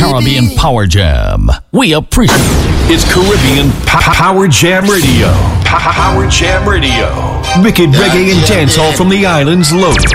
Caribbean Power Jam. We appreciate it. It's Caribbean Power Jam Radio. Power Jam Radio. Wicked reggae and dancehall from the island's low.